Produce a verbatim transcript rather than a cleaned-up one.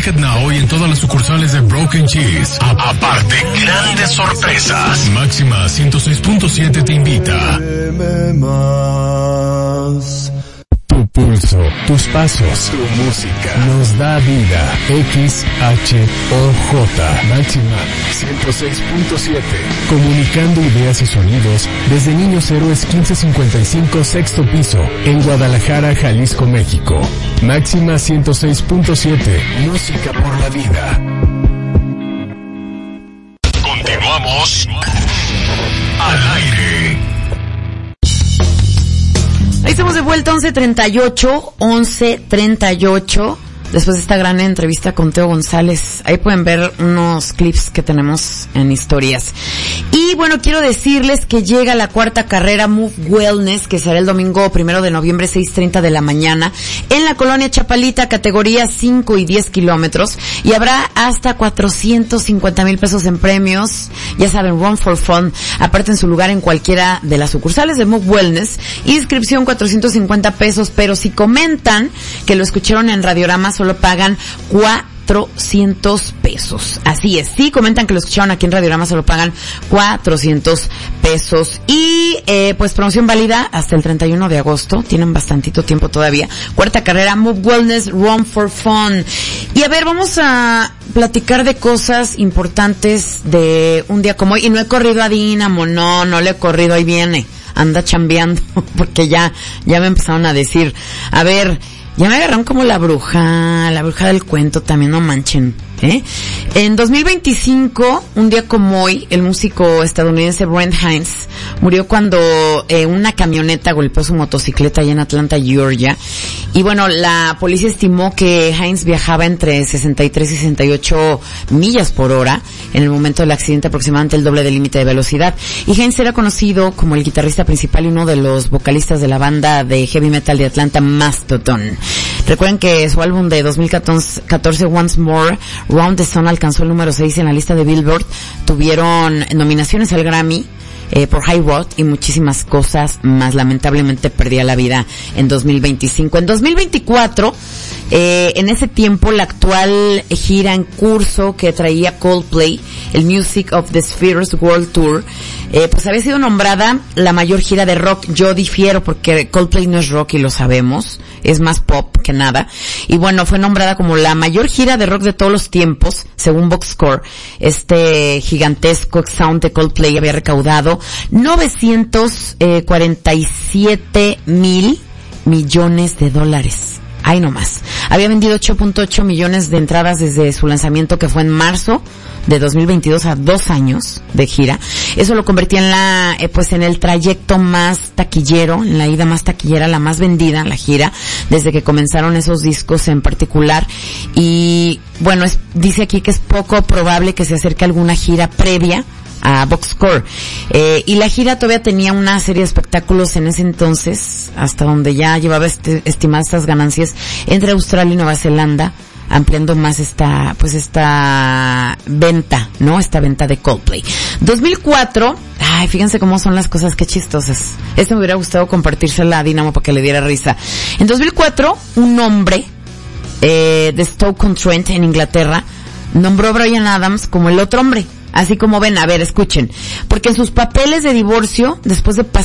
Ticket Now y en todas las sucursales de Broken Cheese. A- aparte, grandes sorpresas. Máxima ciento seis punto siete te invita. Tu pulso, tus pasos, tu música nos da vida. X H O J Máxima ciento seis punto siete. Comunicando ideas y sonidos desde Niños Héroes quince cincuenta y cinco, sexto piso, en Guadalajara, Jalisco, México. Máxima ciento seis punto siete. Música por la vida. Continuamos al aire. Ahí estamos de vuelta, once treinta y ocho, once treinta y ocho, después de esta gran entrevista con Teo González. Ahí pueden ver unos clips que tenemos en historias. Y bueno, quiero decirles que llega la cuarta carrera Move Wellness, que será el domingo primero de noviembre, seis treinta de la mañana, en la colonia Chapalita, categoría cinco y diez kilómetros, y habrá hasta cuatrocientos cincuenta mil pesos en premios. Ya saben, Run for Fun. Aparten su lugar en cualquiera de las sucursales de Move Wellness. Inscripción cuatrocientos cincuenta pesos, pero si comentan que lo escucharon en Radiorama, solo pagan cuatrocientos pesos. Así es, sí, comentan que lo escucharon aquí en Radiorama, solo pagan cuatrocientos pesos. Y eh, pues promoción válida hasta el treinta y uno de agosto, tienen bastantito tiempo todavía. Cuarta carrera Move Wellness, Run for Fun. Y a ver, vamos a platicar de cosas importantes de un día como hoy. Y no he corrido a Dínamo, no, no le he corrido, ahí viene, anda chambeando, porque ya, ya me empezaron a decir, a ver, ya me agarraron como la bruja, la bruja del cuento, también no manchen, ¿eh? En dos mil veinticinco, un día como hoy, el músico estadounidense Brent Hinds murió cuando eh, una camioneta golpeó su motocicleta allá en Atlanta, Georgia. Y bueno, la policía estimó que Hinds viajaba entre sesenta y tres y sesenta y ocho millas por hora en el momento del accidente, aproximadamente el doble del límite de velocidad. Y Hinds era conocido como el guitarrista principal y uno de los vocalistas de la banda de heavy metal de Atlanta, Mastodon. Recuerden que su álbum de dos mil catorce, Once More, Round the Sun, alcanzó el número seis en la lista de Billboard. Tuvieron nominaciones al Grammy eh, por High Road y muchísimas cosas más. Lamentablemente perdía la vida en dos mil veinticinco. En dos mil veinticuatro, eh, en ese tiempo, la actual gira en curso que traía Coldplay, el Music of the Spheres World Tour, eh, pues había sido nombrada la mayor gira de rock. Yo difiero porque Coldplay no es rock y lo sabemos, es más pop que nada. Y bueno, fue nombrada como la mayor gira de rock de todos los tiempos, según Boxscore. Este gigantesco sound de Coldplay había recaudado novecientos cuarenta y siete mil millones de dólares. Ahí nomás. Había vendido ocho punto ocho millones de entradas desde su lanzamiento, que fue en marzo de dos mil veintidós, a dos años de gira. Eso lo convertía en la, eh, pues en el trayecto más taquillero, en la ida más taquillera, la más vendida en la gira, desde que comenzaron esos discos en particular. Y bueno, es, dice aquí que es poco probable que se acerque alguna gira previa a Boxscore. Eh, y la gira todavía tenía una serie de espectáculos en ese entonces, hasta donde ya llevaba este, estimadas estas ganancias entre Australia y Nueva Zelanda, ampliando más esta, pues esta venta, ¿no? Esta venta de Coldplay. dos mil cuatro, ay, fíjense cómo son las cosas, qué chistosas. Este me hubiera gustado compartírsela a Dynamo para que le diera risa. En dos mil cuatro, un hombre, eh, de Stoke-on-Trent, en Inglaterra, nombró a Bryan Adams como el otro hombre. Así como ven, a ver, escuchen. Porque en sus papeles de divorcio, después de pasar